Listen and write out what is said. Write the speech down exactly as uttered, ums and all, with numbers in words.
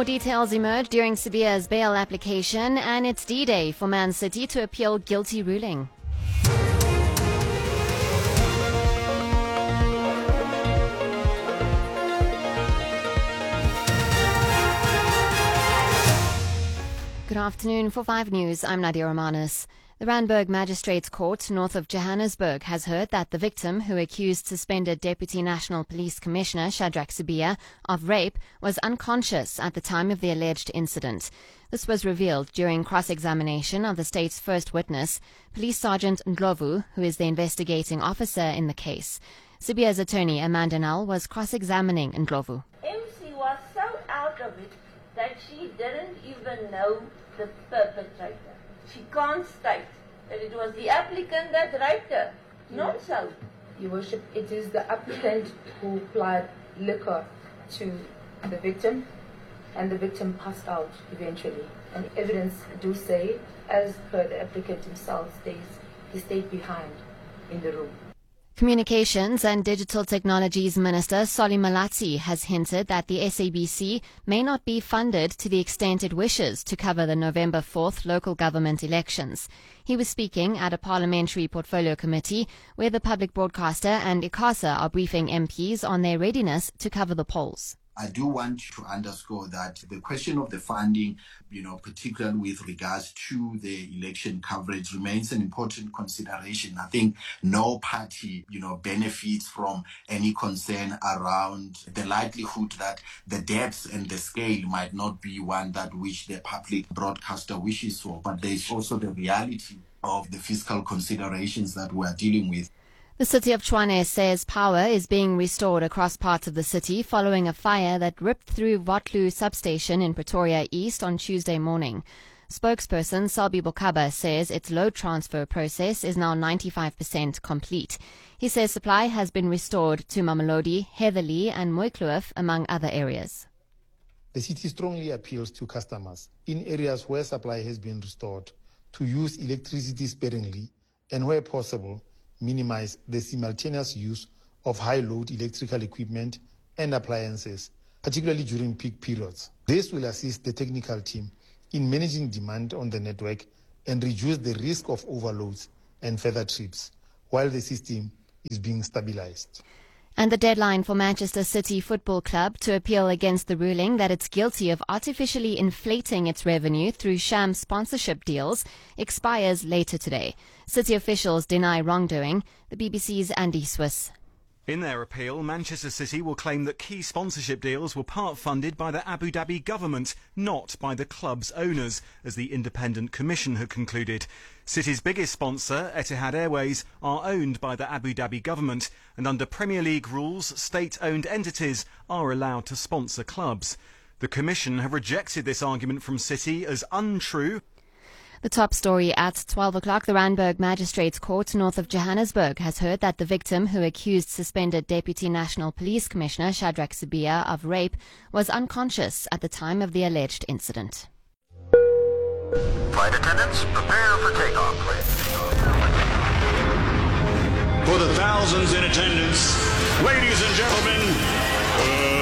More details emerge during Sibiya's bail application, and it's D-Day for Man City to appeal guilty ruling. Good afternoon. For five News, I'm Nadia Romanis. The Randburg Magistrates Court, north of Johannesburg, has heard that the victim, who accused suspended Deputy National Police Commissioner Shadrack Sibiya of rape, was unconscious at the time of the alleged incident. This was revealed during cross-examination of the state's first witness, Police Sergeant Ndlovu, who is the investigating officer in the case. Sibiya's attorney, Amanda Null, was cross-examining Ndlovu. M C was so out of it that she didn't even know the perpetrator. She can't state that it was the applicant that raped her. Not so. Your Worship, it is the applicant who applied liquor to the victim, and the victim passed out eventually. And evidence do say, as per the applicant himself states, he stayed behind in the room. Communications and Digital Technologies Minister Solly Malatsi has hinted that the S A B C may not be funded to the extent it wishes to cover the November fourth local government elections. He was speaking at a parliamentary portfolio committee where the public broadcaster and ICASA are briefing M Ps on their readiness to cover the polls. I do want to underscore that the question of the funding, you know, particularly with regards to the election coverage, remains an important consideration. I think no party, you know, benefits from any concern around the likelihood that the depth and the scale might not be one that which the public broadcaster wishes for. But there's also the reality of the fiscal considerations that we're dealing with. The city of Tshwane says power is being restored across parts of the city following a fire that ripped through Votlu substation in Pretoria East on Tuesday morning. Spokesperson Selby Bokaba says its load transfer process is now ninety-five percent complete. He says supply has been restored to Mamelodi, Heatherley and Mooikloof, among other areas. The city strongly appeals to customers in areas where supply has been restored to use electricity sparingly and, where possible, minimize the simultaneous use of high-load electrical equipment and appliances, particularly during peak periods. This will assist the technical team in managing demand on the network and reduce the risk of overloads and further trips, while the system is being stabilized. And the deadline for Manchester City Football Club to appeal against the ruling that it's guilty of artificially inflating its revenue through sham sponsorship deals expires later today. City officials deny wrongdoing. The B B C's Andy Swiss. In their appeal, Manchester City will claim that key sponsorship deals were part funded by the Abu Dhabi government, not by the club's owners, as the Independent Commission had concluded. City's biggest sponsor, Etihad Airways, are owned by the Abu Dhabi government, and under Premier League rules, state-owned entities are allowed to sponsor clubs. The Commission have rejected this argument from City as untrue. The top story at twelve o'clock, the Randburg Magistrates Court north of Johannesburg has heard that the victim, who accused suspended Deputy National Police Commissioner Shadrack Sibiya of rape, was unconscious at the time of the alleged incident. Flight attendants, prepare for takeoff, please. For the thousands in attendance, ladies and gentlemen, uh